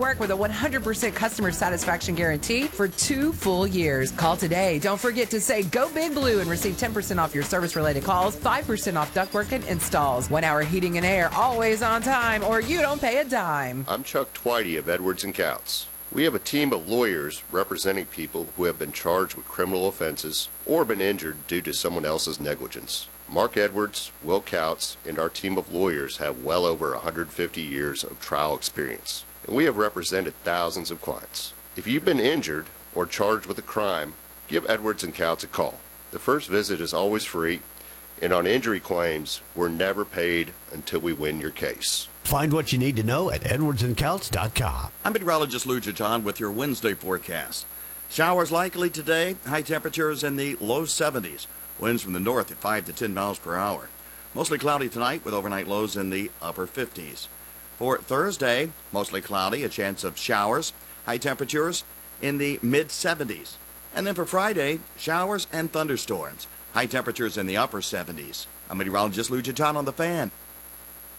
work with a 100% customer satisfaction guarantee for 2 full years. Call today. Don't forget to say Go Big Blue and receive 10% off your service-related calls, 5% off ductwork and installs, 1 hour heating and air, always on time, or you don't pay a dime. I'm Chuck Twitey of Edwards & Coutts. We have a team of lawyers representing people who have been charged with criminal offenses or been injured due to someone else's negligence. Mark Edwards, Will Coutts, and our team of lawyers have well over 150 years of trial experience, and we have represented thousands of clients. If you've been injured or charged with a crime, give Edwards & Coutts a call. The first visit is always free, and on injury claims, we're never paid until we win your case. Find what you need to know at edwardsandcoutts.com. I'm meteorologist Lou Jaton with your Wednesday forecast. Showers likely today, high temperatures in the low 70s. Winds from the north at 5 to 10 miles per hour. Mostly cloudy tonight with overnight lows in the upper 50s. For Thursday, mostly cloudy, a chance of showers, high temperatures in the mid 70s. And then for Friday, showers and thunderstorms, high temperatures in the upper 70s. I'm meteorologist Lou Jaton on the Fan.